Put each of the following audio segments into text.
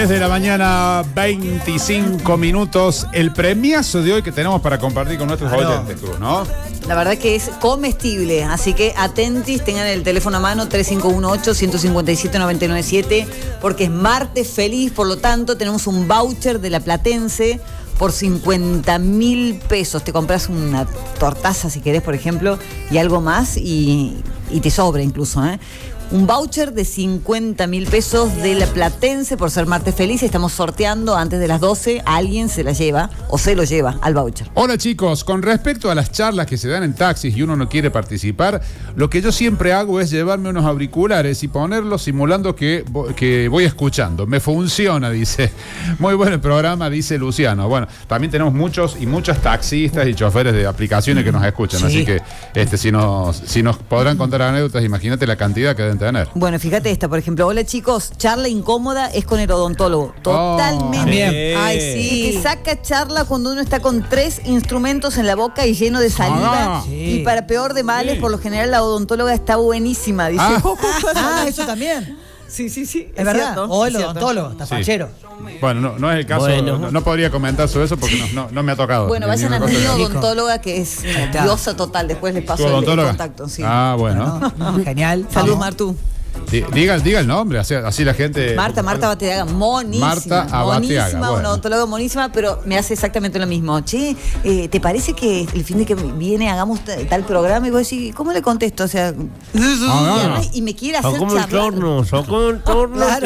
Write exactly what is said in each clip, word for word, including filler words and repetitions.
Desde la mañana, veinticinco minutos, el premiazo de hoy que tenemos para compartir con nuestros claro. oyentes, Cruz, ¿no? La verdad que es comestible, así que atentis, tengan el teléfono a mano tres cinco uno ocho, uno cinco siete, nueve nueve siete, porque es martes feliz, por lo tanto tenemos un voucher de La Platense por cincuenta mil pesos. Te compras una tortaza si querés, por ejemplo, y algo más, y, y te sobra incluso, ¿eh? Un voucher de cincuenta mil pesos de La Platense por ser martes feliz. Estamos sorteando antes de las doce. Alguien se la lleva o se lo lleva al voucher. Hola chicos, con respecto a las charlas que se dan en taxis y uno no quiere participar, lo que yo siempre hago es llevarme unos auriculares y ponerlos simulando que, que voy escuchando. Me funciona, dice. Muy bueno el programa, dice Luciano. Bueno, también tenemos muchos y muchas taxistas y choferes de aplicaciones que nos escuchan. Sí. Así que este, si, nos, si nos podrán contar anécdotas, imagínate la cantidad que deben tener. Bueno, fíjate esta, por ejemplo. Hola chicos, charla incómoda es con el odontólogo. Totalmente. Oh, bien. Ay, sí. Y que saca charla cuando uno está con tres instrumentos en la boca y lleno de saliva. Ah, sí. Y sí. para peor de males, sí. Por lo general la odontóloga está buenísima, dice. Ah, Ah, eso también. Sí, sí, sí. Es, es verdad. Cierto, O el es cierto. odontólogo, tapachero. Sí. Bueno, no, no es el caso, Bueno. no, no podría comentar sobre eso porque no, no, no me ha tocado. Bueno, vayan a Ninguna mi cosa de- odontóloga, que es una diosa total. Después les ¿Tu paso el, el odontóloga? contacto. Sí. Ah, bueno. Bueno, genial. Salud, Vamos. Martu. Di- Diga, diga el nombre, así, así la gente... Marta, Marta Bateaga, monísima. Marta Abateaga, Monísima, bueno. una odontóloga monísima, pero me hace exactamente lo mismo. Che, eh, ¿te parece que el fin de que viene hagamos t- tal programa? Y vos decís, ¿cómo le contesto? O sea, Ah, no. y me quiere hacer Sacó el charlar. torno, sacó el torno, Claro.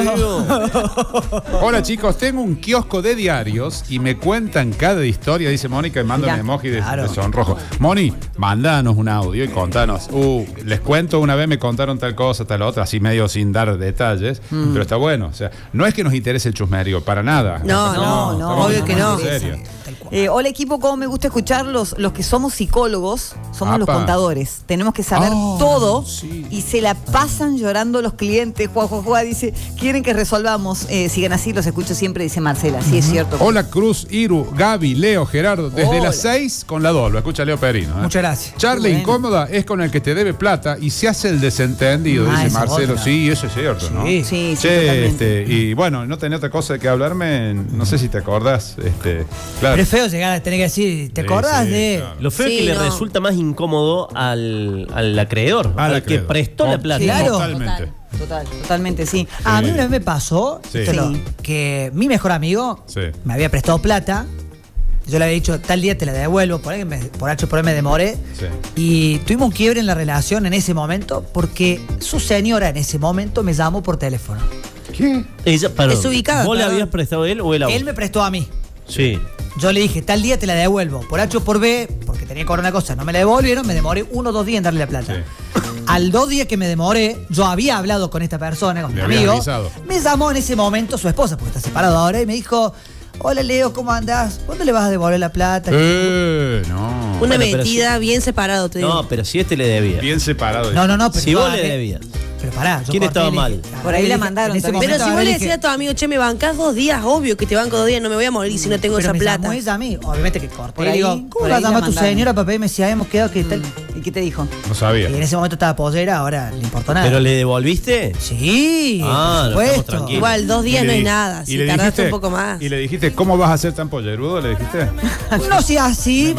tío. Hola chicos, tengo un kiosco de diarios y me cuentan cada historia, dice Mónica, y manda un Mirá. emoji de, Claro. de sonrojo. Moni, mandanos un audio y contanos. Uh, les cuento, una vez me contaron tal cosa, tal otra, así medio sin dar detalles, Mm. pero está bueno. O sea, no es que nos interese el chusmerío, para nada. No, no, no, estamos obvio que no. en serio. Eh, hola equipo, cómo me gusta escuchar los, los que somos psicólogos, somos los Apa. contadores. Tenemos que saber Oh, todo sí. y se la pasan llorando los clientes. Juan, Juan, Juan dice, quieren que resolvamos. Eh, sigan así, los escucho siempre, dice Marcela. Sí, es cierto. Hola Cruz, Iru, Gaby, Leo, Gerardo, desde Hola. las seis con la dos, lo escucha Leo Perino. ¿eh? Muchas gracias. Charla Qué bueno. incómoda es con el que te debe plata y se hace el desentendido, Ah, dice esa Marcelo. otra. Sí, eso es cierto, ¿no? Sí. Sí, sí, Che, totalmente. este, y bueno, no tenía otra cosa de que hablarme, no sé si te acordás, este, claro. Pero es feo llegar a tener que decir, ¿te Sí, acordás sí, de...? claro. Lo feo Sí, es que le no. resulta más incómodo al, al acreedor, Al al, acreedor. que prestó la Oh, plata. Claro. Totalmente. Total, total, totalmente, sí. A mí Sí. una vez me pasó Sí. esto lo- Sí. que mi mejor amigo Sí. me había prestado plata. Yo le había dicho, tal día te la devuelvo, por ahí que me- por H por ahí me demoré. Sí. Y tuvimos un quiebre en la relación en ese momento porque su señora en ese momento me llamó por teléfono. ¿Qué? Ella, perdón, Desubicada, ¿Vos le perdón. habías prestado a él o él a vos? Él me prestó a mí. Sí. Yo le dije, tal día te la devuelvo. Por H o por B, porque tenía que cobrar una cosa, no me la devolvieron, me demoré uno o dos días en darle la plata. Sí. Al dos días que me demoré, yo había hablado con esta persona, con mi Le habías amigo. avisado. Me llamó en ese momento su esposa, porque está separado ahora, y me dijo, hola Leo, ¿cómo andás? ¿Cuándo le vas a devolver la plata? Eh, no. Una Bueno, pero metida bien separado, te digo. No, pero si este le debía. Bien separado. No, no, no, pero Si yo vos le agarré- debías. Pero pará, yo ¿Quién corté estaba y le mal? dije- Por ahí le la dije- mandaron en ese también. Pero momento si vos agarré le y dije, decías a tu amigo, che, me bancás dos días, obvio que te banco dos días, no me voy a morir si no tengo pero esa me plata. llamó ella a mí, obviamente que corté. Por y ahí- digo, por ¿cómo la ahí la llama tu mandaron. señora, papá? Y me decía, habíamos quedado que tal. ¿Y qué te dijo? No sabía. Y en ese momento estaba pollera, ahora le importó nada. ¿Pero le devolviste? Sí, Ah, no, por estamos supuesto. tranquilos. Igual, dos días Y no le es di- nada. y Si le tardaste dijiste- un poco más. Y le dijiste, ¿cómo vas a ser tan pollerudo? ¿Le dijiste? No sea así,